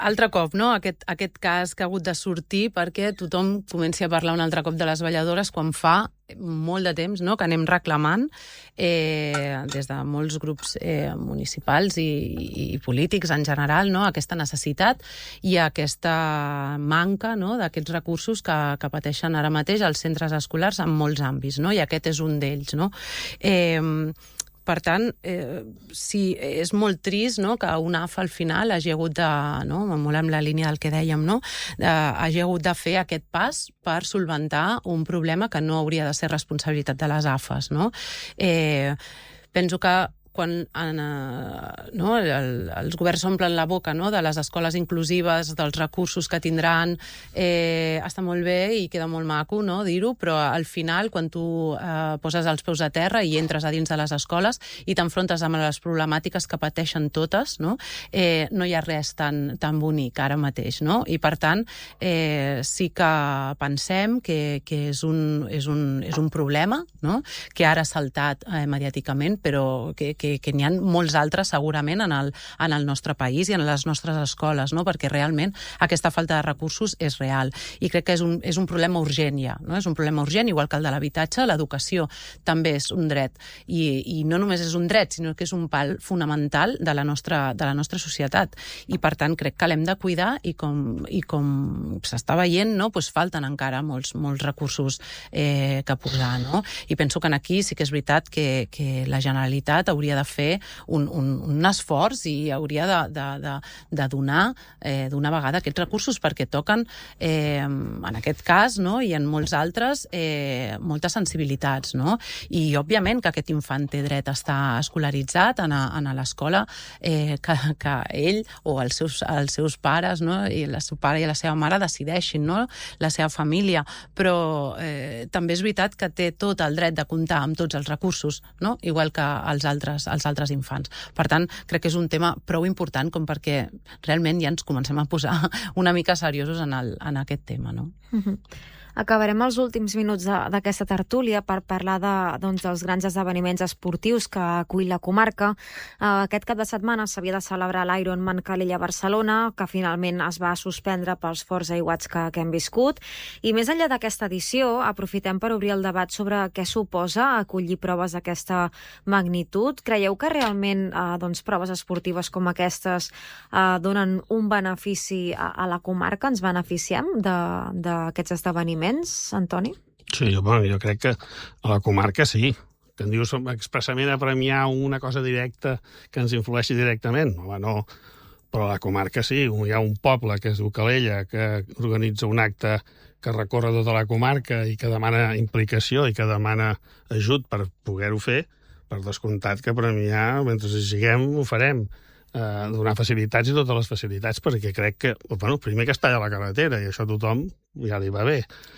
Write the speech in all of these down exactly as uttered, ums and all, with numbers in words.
altre cop, no? Aquest, aquest cas que ha hagut de sortir perquè tothom comenci a parlar un altre cop de les vetlladores quan fa molt de temps, no?, que anem reclamant eh, des de molts grups eh, municipals i, i polítics en general, no?, aquesta necessitat i aquesta manca, no?, d'aquests recursos que, que pateixen ara mateix els centres escolars en molts àmbits, no?, i aquest és un d'ells, no? Eh, Per tant, eh, sí, és molt trist, no?, que una A F al final hagi hagut de, no?, molt en la línia del que dèiem, no?, de, hagi hagut de fer aquest pas per solventar un problema que no hauria de ser responsabilitat de les A F Es, no? Eh, penso que quan en, no, el, els governs omplen la boca, no?, de les escoles inclusives, dels recursos que tindran, eh, està molt bé i queda molt maco, no?, dir-ho, però al final, quan tu eh, poses els peus a terra i entres a dins de les escoles i t'enfrontes amb les problemàtiques que pateixen totes, no?, eh, no hi ha res tan, tan bonic ara mateix, no? I per tant, eh, sí que pensem que, que és, un, és, un, és un problema, no?, que ara ha saltat eh, mediàticament, però que que, que n'hi ha molts altres segurament en el, en el nostre país i en les nostres escoles, no? Perquè realment aquesta falta de recursos és real i crec que és un, és un problema urgent ja, no? És un problema urgent, igual que el de l'habitatge, l'educació també és un dret i, i no només és un dret, sinó que és un pal fonamental de la nostra, de la nostra societat i per tant crec que l'hem de cuidar i com, i com s'està veient, no? Pues falten encara molts, molts recursos eh, que posar, no? I penso que aquí sí que és veritat que, que la Generalitat hauria de fer un, un, un esforç i hauria de, de, de, de donar eh, d'una vegada aquests recursos perquè toquen, eh, en aquest cas, no?, i en molts altres, eh, moltes sensibilitats, no? I, òbviament, que aquest infant té dret a estar escolaritzat en a, en a l'escola eh, que, que ell o els seus, els seus pares, no?, i el seu pare i la seva mare decideixin, no?, la seva família, però eh, també és veritat que té tot el dret de comptar amb tots els recursos, no?, igual que els altres als altres infants. Per tant, crec que és un tema prou important com perquè realment ja ens comencem a posar una mica seriosos en, el, en aquest tema, no? Uh-huh. Acabarem els últims minuts d'aquesta tertúlia per parlar de, doncs, dels grans esdeveniments esportius que acull la comarca. Uh, aquest cap de setmana s'havia de celebrar l'Ironman Calella Barcelona, que finalment es va suspendre pels forts aiguats que, que hem viscut. I més enllà d'aquesta edició, aprofitem per obrir el debat sobre què suposa acollir proves d'aquesta magnitud. Creieu que realment uh, doncs, proves esportives com aquestes uh, donen un benefici a, a la comarca? Ens beneficiem d'aquests esdeveniments? Antoni? Sí, jo, bueno, jo crec que a la comarca sí. Que em dius expressament a premiar una cosa directa que ens influeixi directament. Home, no, però a la comarca sí. Hi ha un poble que es diu Calella que organitza un acte que recorre tota la comarca i que demana implicació i que demana ajut per poder-ho fer. Per descomptat que premiar, mentre hi siguem, ho farem. Eh, donar facilitats i totes les facilitats, perquè crec que, bueno, primer que es talla la carretera i això a tothom ja li va bé.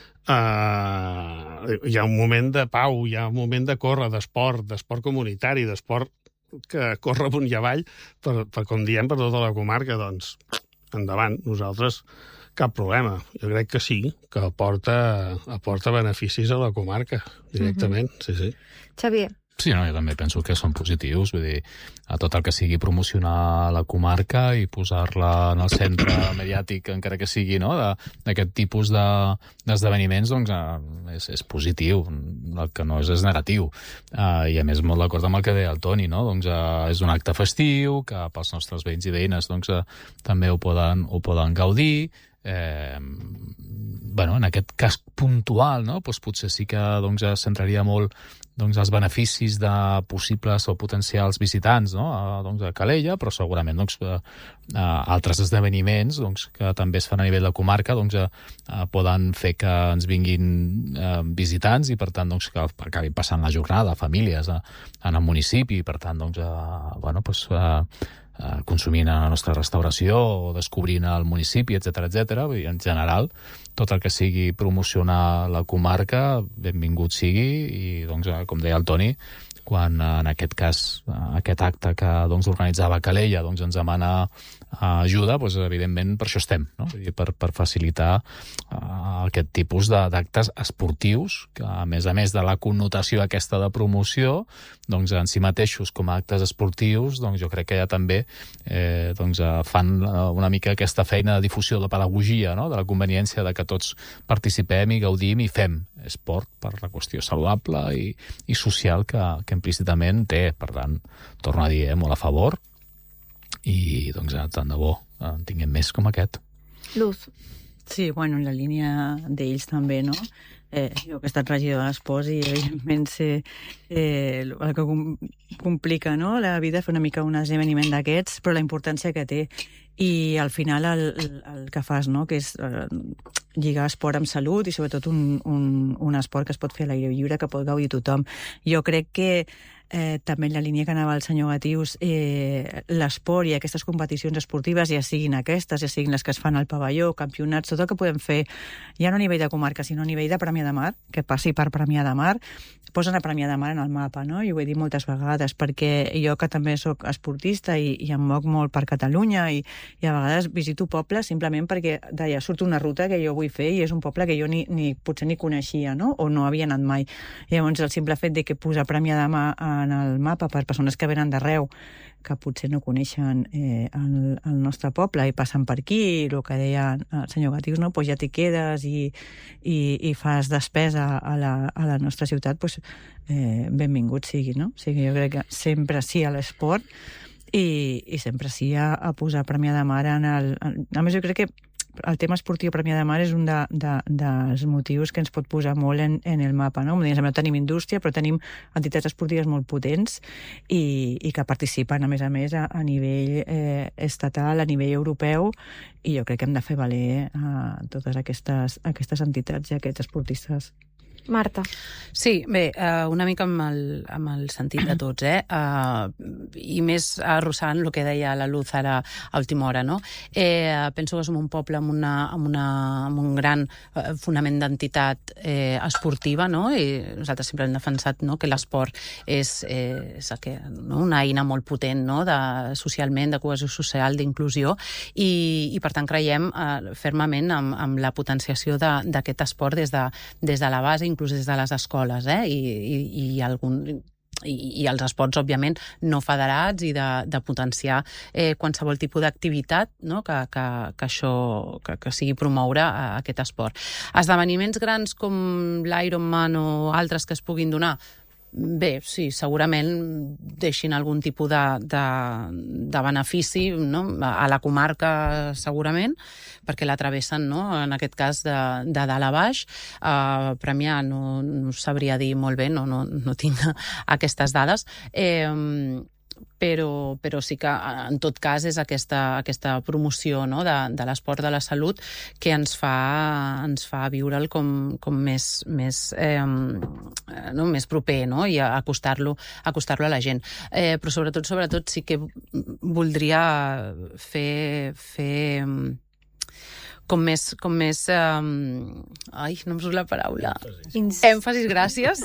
Eh, hi ha un moment de pau, hi ha un moment de córrer, d'esport, d'esport comunitari, d'esport que corre amunt i avall, per, per, com diem, per tota la comarca, doncs, endavant, nosaltres cap problema. Jo crec que sí, que aporta, aporta beneficis a la comarca, directament, uh-huh. sí, sí. Xavier. Sí, no, jo també penso que són positius, vull dir, a tot el que sigui promocionar la comarca i posar-la en el centre mediàtic, encara que sigui, no?, d'aquest tipus de, d'esdeveniments, doncs eh, és, és positiu, el que no és és negatiu. Eh, I a més, molt d'acord amb el que deia el Toni, no?, doncs eh, és un acte festiu, que pels nostres veïns i veïnes doncs, eh, també ho poden, ho poden gaudir. Eh, bueno, en aquest cas puntual, no?, doncs potser sí que doncs, es centraria molt doncs, els beneficis de possibles o potencials visitants, no?, a, doncs, a Calella, però segurament doncs, a, a altres esdeveniments doncs, que també es fan a nivell de comarca doncs, a, a poden fer que ens vinguin a, visitants i per tant doncs, que acabin passant la jornada, famílies a, en el municipi i per tant doncs, a, bueno, doncs, a, a consumint a la nostra restauració o descobrint el municipi, etcètera, etcètera. I en general, tot el que sigui promocionar la comarca, benvingut sigui i, doncs, com deia el Toni, quan en aquest cas, aquest acte que doncs, organitzava Calella doncs, ens demana ajuda, doncs, evidentment, per això estem, no? Vull dir, per, per facilitar uh, aquest tipus d'actes esportius, que a més a més de la connotació aquesta de promoció, doncs en si mateixos com a actes esportius, doncs jo crec que ja també eh, doncs, fan una mica aquesta feina de difusió de pedagogia, no? De la conveniència de que tots participem i gaudim i fem esport per la qüestió saludable i, i social que, que implícitament té. Per tant, torno a dir, eh, molt a favor, i doncs tant de bo en tinguem més com aquest. Luz. Sí, bueno, en la línia d'ells també, no? Eh, jo que he estat regidor d'esports i evidentment sé eh, el que com, complica, no?, la vida, fer una mica un esdeveniment d'aquests, però la importància que té. I al final el, el, el que fas, no?, que és eh, lligar esport amb salut i sobretot un, un, un esport que es pot fer a l'aire lliure, que pot gaudir tothom. Jo crec que Eh, també en la línia que anava el senyor Gatius, eh, l'esport i aquestes competicions esportives, ja siguin aquestes, ja siguin les que es fan al pavelló, campionats, tot el que podem fer, ja no a nivell de comarca, sinó a nivell de Premià de Mar, que passi per Premià de Mar, posen a Premià de Mar en el mapa, no? I ho he dit moltes vegades, perquè jo que també sóc esportista i, i em moc molt per Catalunya i, i a vegades visito pobles simplement perquè d'allà surt una ruta que jo vull fer i és un poble que jo ni, ni potser ni coneixia, no? O no havia anat mai. I llavors el simple fet de que posar Premià de Mar en el mapa per persones que venen d'arreu, que potser no coneixen eh, el, el nostre poble i passen per aquí, i el que deia el senyor Gatius, no? Pues ja t'hi quedes i, i, i fas despesa a la, a la nostra ciutat, pues, eh, benvingut sigui, no? O sigui, jo crec que sempre sí a l'esport i, i sempre sí a, a posar Premià de Mar en el... En, a més, jo crec que el tema esportiu Premià de Mar és un de, de, dels motius que ens pot posar molt en, en el mapa, no? No tenim indústria, però tenim entitats esportives molt potents i, i que participen, a més a més, a, a nivell eh, estatal, a nivell europeu, i jo crec que hem de fer valer a totes aquestes, aquestes entitats i aquests esportistes. Marta. Sí, bé, uh, una mica amb el, amb el sentit de tots, eh? Uh, I més arrossant el que deia la Luz ara a última hora, no? Eh, penso que som un poble amb, una, amb, una, amb un gran uh, fonament d'entitat eh, esportiva, no? I nosaltres sempre hem defensat, no?, que l'esport és, eh, és que, no?, una eina molt potent, no?, de, socialment, de cohesió social, d'inclusió, i, i per tant creiem uh, fermament amb, amb la potenciació d'aquest esport des de, des de la base, inclús des de les escoles, eh? I, i, i algun... I, i els esports, òbviament, no federats i de, de potenciar eh, qualsevol tipus d'activitat, no?, que, que, que això que, que sigui promoure a, a aquest esport. Esdeveniments grans com l'Ironman o altres que es puguin donar, bé, sí, segurament deixin algun tipus de, de, de benefici, no?, a la comarca segurament, perquè la travessen, no?, en aquest cas de, de dalt a baix. Uh, Premià no, no sabria dir molt bé, no, no, no tinc aquestes dades. Eh, Però, però sí que, en tot cas, és aquesta, aquesta promoció, no?, de, de l'esport de la salut que ens fa, ens fa viure'l com, com més, més, eh, no?, més proper, no?, i acostar-lo acostar-lo a la gent. Eh, però sobretot, sobretot sí que voldria fer... fer com més... Com més um... Ai, no em surt la paraula. Ins... Èmfasis, gràcies.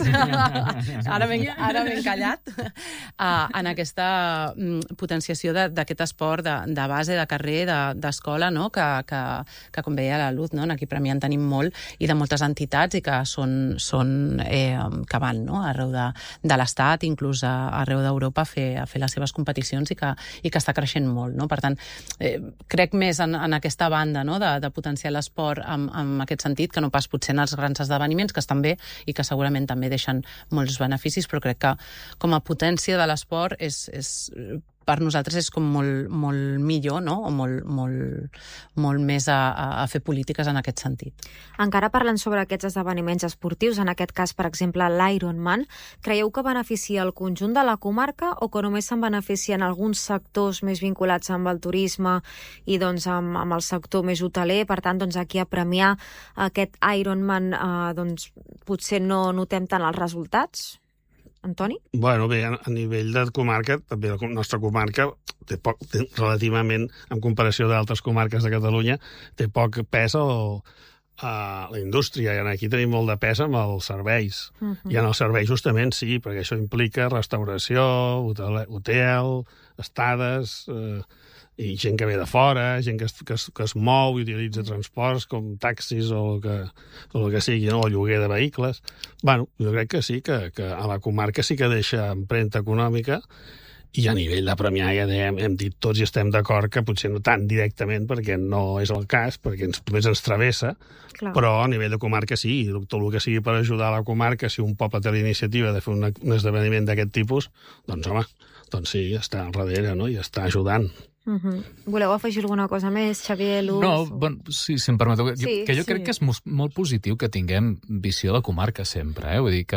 Ara m'he ara m'he encallat. Uh, en aquesta um, potenciació d'aquest esport de, de base, de carrer, d'escola, no?, que, que, que, com veia la Luz, no?, aquí a Premià en tenim molt, i de moltes entitats, i que són, són eh, que van, no?, arreu de, de l'Estat, inclús a, arreu d'Europa, a fer, a fer les seves competicions, i que, i que està creixent molt, no? Per tant, eh, crec més en, en aquesta banda, no?, de, de potenciar l'esport en, en aquest sentit, que no pas potser en els grans esdeveniments, que estan bé i que segurament també deixen molts beneficis, però crec que com a potència de l'esport és, és, per nosaltres és com molt, molt millor, no?, o molt, molt, molt més a, a fer polítiques en aquest sentit. Encara parlant sobre aquests esdeveniments esportius, en aquest cas, per exemple, l'Ironman, creieu que beneficia el conjunt de la comarca o que només se'n beneficien alguns sectors més vinculats amb el turisme i doncs amb, amb el sector més hoteler? Per tant, doncs aquí a Premià aquest Ironman eh, doncs, potser no notem tant els resultats? Antoni? Bueno, bé, a nivell de comarca, també la nostra comarca té poc, té, relativament, en comparació d'altres comarques de Catalunya, té poc pes el, a la indústria, i aquí tenim molt de pes amb els serveis. Uh -huh. I en els serveis justament sí, perquè això implica restauració, hotel, hotel estades, eh, i gent que ve de fora, gent que es, que es, que es mou i utilitza transports com taxis o el que, o el que sigui, no? O lloguer de vehicles. Bueno, jo crec que sí, que, que a la comarca sí que deixa empremta econòmica, i a nivell de premiar ja hem, hem dit tots i estem d'acord que potser no tan directament, perquè no és el cas, perquè ens, només ens travessa, Clar. Però a nivell de comarca sí, i tot el que sigui per ajudar a la comarca, si un poble té la iniciativa de fer un, un esdeveniment d'aquest tipus, doncs home, doncs sí, està al darrere, no? I està ajudant. Uh -huh. Voleu afegir alguna cosa més, Xavier, Luz? No, bueno, sí, si em permeteu. Jo, Sí, que jo sí. crec que és molt, molt positiu que tinguem visió de comarca sempre, eh? Vull dir que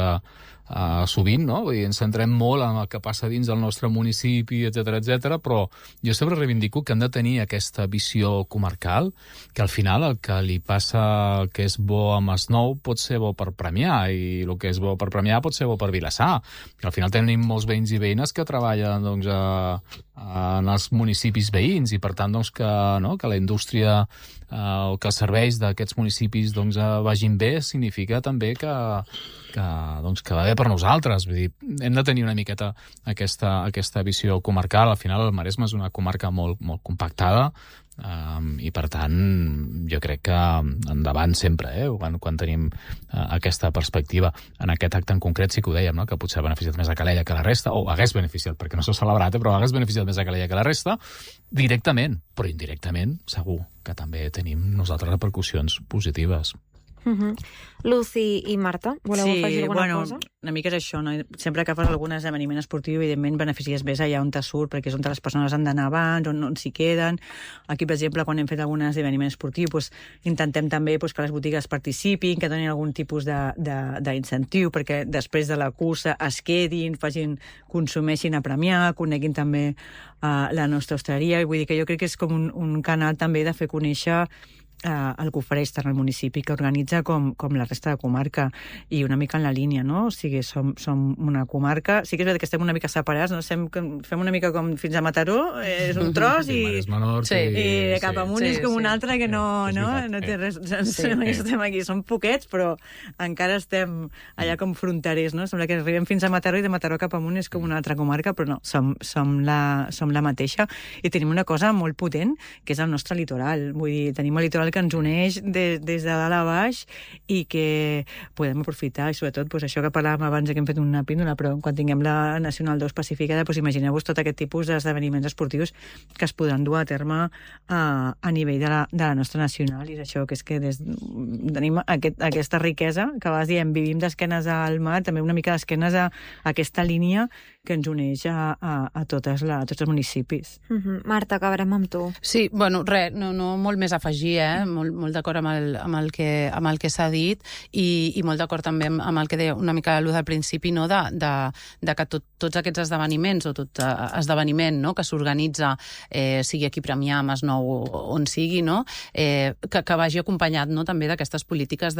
uh, sovint, no? Vull dir, ens centrem molt en el que passa dins del nostre municipi, etcètera, etcètera, però jo sempre reivindico que hem de tenir aquesta visió comarcal, que al final el que li passa, el que és bo a Masnou pot ser bo per Premià, i el que és bo per Premià pot ser bo per Vilassar. Que al final tenim molts veïns i veïnes que treballen, doncs, a, a, en els municipis veïns, i per tant doncs, que, no, que la indústria eh, o que els serveis d'aquests municipis doncs, eh, vagin bé significa també que, que, doncs, que va bé per nosaltres. Vull dir, hem de tenir una miqueta aquesta, aquesta visió comarcal. Al final el Maresme és una comarca molt, molt compactada, Um, i per tant jo crec que endavant sempre, eh, quan, quan tenim uh, aquesta perspectiva. En aquest acte en concret sí que ho dèiem, no? Que potser ha beneficiat més a Calella que la resta, o hagués beneficiat, perquè no s'ha celebrat, eh, però hagués beneficiat més a Calella que la resta, directament, però indirectament segur que també tenim nosaltres repercussions positives. Uh -huh. Luz i, i Marta, voleu sí, afegir alguna bueno, cosa? una mica és això, no? Sempre que fas algun esdeveniment esportiu, evidentment beneficies més allà on te surt, perquè és on les persones han d'anar abans, on, on s'hi queden. Aquí, per exemple, quan hem fet algun esdeveniment esportiu, doncs, intentem també doncs, que les botigues participin, que donin algun tipus d'incentiu, perquè després de la cursa es quedin, facin, consumeixin a Premià, coneguin també uh, la nostra hostaleria, i vull dir que jo crec que és com un, un canal també de fer conèixer Uh, el que ofereix tant el municipi, que organitza com, com la resta de comarca, i una mica en la línia, no? O sigui, som, som una comarca, sí que és veritat que estem una mica separats, no? Sem, fem una mica com fins a Mataró, és un tros, i, Maresme Nord, Sí. i cap amunt Sí, és com sí. un altre que no, És no, veritat. no té res. Sí. Estem aquí, som poquets, però encara estem allà com fronterers, no? Sembla que arribem fins a Mataró i de Mataró cap amunt és com una altra comarca, però no, som, som, la, som la mateixa, i tenim una cosa molt potent, que és el nostre litoral. Vull dir, tenim el litoral que ens uneix des, des de dalt a baix, i que podem aprofitar, i sobretot pues, això que parlàvem abans, que hem fet una píndola, però quan tinguem la Nacional dos pacificada, pues, imagineu-vos tot aquest tipus d'esdeveniments esportius que es podran dur a terme a, a nivell de la, de la nostra nacional, i és això, que és que des, tenim aquest, aquesta riquesa, que vas dient, vivim d'esquenes al mar, també una mica d'esquenes a, a aquesta línia que ens uneix a, a, a, totes la, a tots els municipis. Uh -huh. Marta, acabarem amb tu. Sí, bueno, res, no, no molt més a afegir, eh? molt, molt d'acord amb el, amb el que, amb el que s'ha dit, i, i molt d'acord també amb, amb el que deia una mica l'Luz al principi, no? de, de, de que tot, tots aquests esdeveniments, o tot uh, esdeveniment, no? Que s'organitza, eh, sigui aquí a Premià, a Masnou, o on sigui, no? eh, que, que vagi acompanyat, no? també d'aquestes polítiques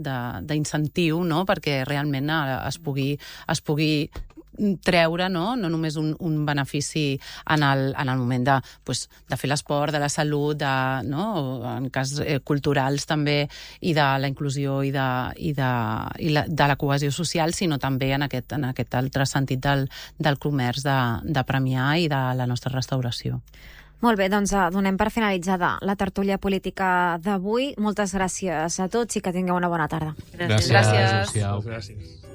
d'incentiu, no? perquè realment uh, es pugui, es pugui treure, no, no només un, un benefici en el, en el moment de, pues, de fer l'esport, de la salut, de, no, en cas eh, culturals també, i de la inclusió i de, i de, i la, de la cohesió social, sinó també en aquest, en aquest altre sentit del, del comerç de, de Premià i de la nostra restauració. Molt bé, doncs donem per finalitzada la tertúlia política d'avui. Moltes gràcies a tots i que tingueu una bona tarda. Gràcies. Gràcies. Adéu-siau. Gràcies.